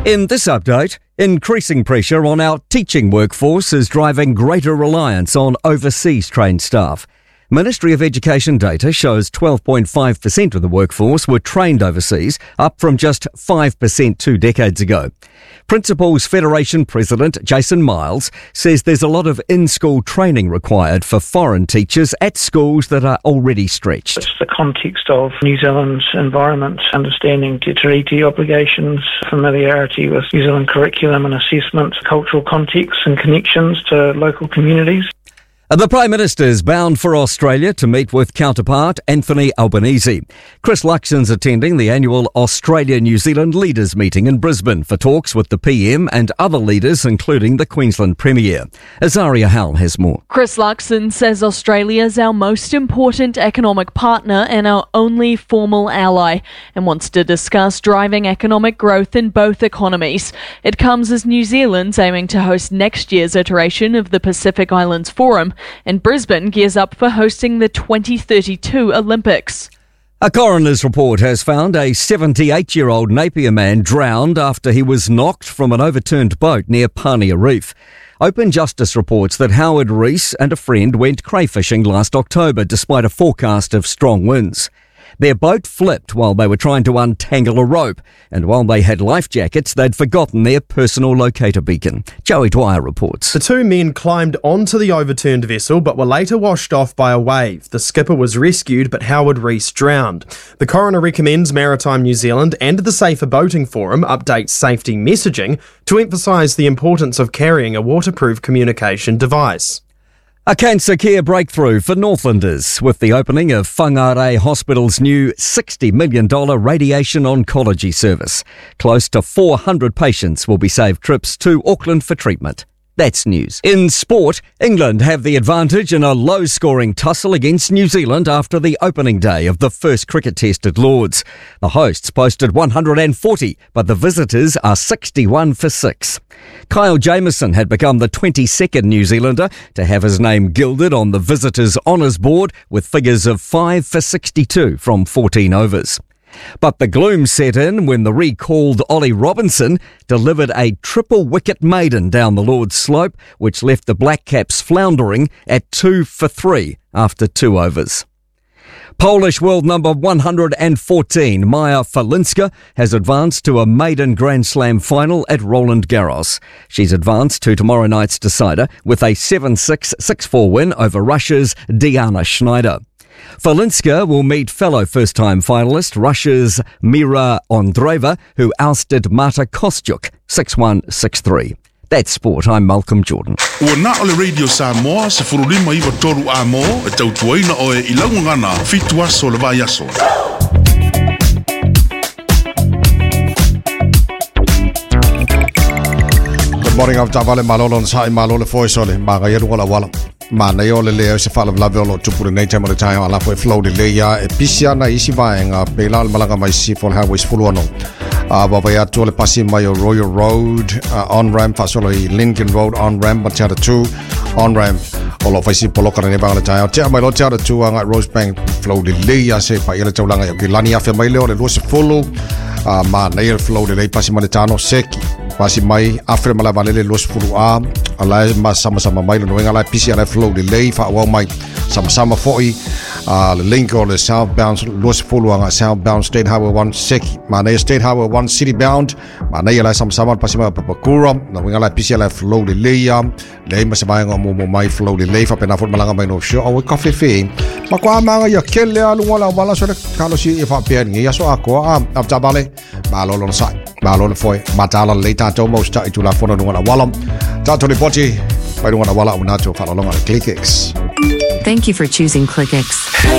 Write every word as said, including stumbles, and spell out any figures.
In this update, increasing pressure on our teaching workforce is driving greater reliance on overseas trained staff. Ministry of Education data shows twelve point five percent of the workforce were trained overseas, up from just five percent two decades ago. Principals Federation President Jason Miles says there's a lot of in-school training required for foreign teachers at schools that are already stretched. It's the context of New Zealand's environment, understanding Te Tiriti obligations, familiarity with New Zealand curriculum and assessment, cultural context and connections to local communities. The Prime Minister is bound for Australia to meet with counterpart Anthony Albanese. Chris Luxon's attending the annual Australia-New Zealand Leaders Meeting in Brisbane for talks with the P M and other leaders, including the Queensland Premier. Azaria Howell has more. Chris Luxon says Australia is our most important economic partner and our only formal ally, and wants to discuss driving economic growth in both economies. It comes as New Zealand's aiming to host next year's iteration of the Pacific Islands Forum, and Brisbane gears up for hosting the twenty thirty-two Olympics. A coroner's report has found a seventy-eight-year-old Napier man drowned after he was knocked from an overturned boat near Pania Reef. Open Justice reports that Howard Rees and a friend went crayfishing last October despite a forecast of strong winds. Their boat flipped while they were trying to untangle a rope, and while they had life jackets, they'd forgotten their personal locator beacon. Joey Dwyer reports. The two men climbed onto the overturned vessel but were later washed off by a wave. The skipper was rescued, but Howard Rees drowned. The coroner recommends Maritime New Zealand and the Safer Boating Forum update safety messaging to emphasise the importance of carrying a waterproof communication device. A cancer care breakthrough for Northlanders with the opening of Whangarei Hospital's new sixty million dollars radiation oncology service. Close to four hundred patients will be saved trips to Auckland for treatment. That's news. In sport, England have the advantage in a low-scoring tussle against New Zealand after the opening day of the first cricket test at Lords. The hosts posted one hundred forty, but the visitors are sixty-one for six. Kyle Jamieson had become the twenty-second New Zealander to have his name gilded on the visitors' honours board with figures of five for sixty-two from fourteen overs. But the gloom set in when the recalled Ollie Robinson delivered a triple-wicket maiden down the Lord's slope, which left the Black Caps floundering at two for three after two overs. Polish world number one hundred fourteen, Maja Falinska, has advanced to a maiden Grand Slam final at Roland Garros. She's advanced to tomorrow night's decider with a seven six, six four win over Russia's Diana Schneider. Falinska will meet fellow first-time finalist Russia's Mira Andreeva, who ousted Marta Kostyuk six one, six three. That's sport. I'm Malcolm Jordan. Ua na ole Radio Samoa se furulima iwa toru a mo e tautuaina o e ilaungana fitua so le vai aso. Good morning of Tavale Malolo Sai Malole Foisole Magayeru wala wala. Mana yo le leo se fala la velo tupure nei tema le tai ala foi flow de leia e pisia na isi vaenga pelal malanga mai si for highways fuluano a baba ya tole pasi mai Royal Road uh, on ramp fasolo Lincoln Road on ramp but chata two on ramp all of isi poloka ne ba le tai te mai lo chata two anga Rosebank flow de leia se pa ile taulanga yo kilani afa mai leo le lo se fulu a ma na ile flow de leia pasi mai tano seki pasi mai afre mala valele lo se fulu a ala ma sama sama mai lo nga la pisi ala flow de lei fa wa mai sama sama foi a link on the southbound los fuluanga southbound State Highway one seki mana State Highway one city bound mana ia la sama sama pasima papakura na nga la pisi ala flow de lei ya lei ma sama nga mo mo mai flow de lei fa pena fo malanga mai no show o coffee fe ma kwa manga ya kele alu wala wala so kalo si e fa pe ngi ya so ako a abtabale ma lo lo sa ma lo foi matala later to most to la fo no wala wala ta to report Thank you for choosing ClickX.